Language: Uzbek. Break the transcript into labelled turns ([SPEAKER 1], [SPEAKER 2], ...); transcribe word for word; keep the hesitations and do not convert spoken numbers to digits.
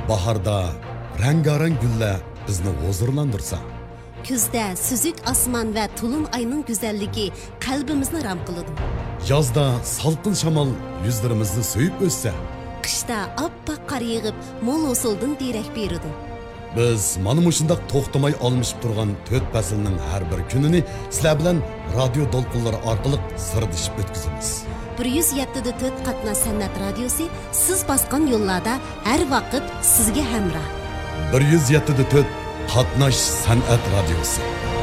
[SPEAKER 1] Baharda rengarenk güllər bizni huzurlandırsa,
[SPEAKER 2] kuzda süzük osmon va to'lin oyning go'zalligi qalbimizni ram qiladi.
[SPEAKER 1] Yozda salqin shamol yuzlarimizni so'yib o'tsa,
[SPEAKER 2] qishda oppoq qor yig'ib mo'l usuldan derak beradi.
[SPEAKER 1] Biz mana mushundaq to'xtamay olmishib turgan to'rt faslning har bir kunini sizlar bilan radio to'lqinlari orqali sirdishib o'tkazamiz.
[SPEAKER 2] bir yuz yetti da to'rt qatnoq san'at radiosi siz bosgan yo'llarda har vaqt sizga hamroh.
[SPEAKER 1] bir yuz yetti da to'rt qatnash san'at radiosi.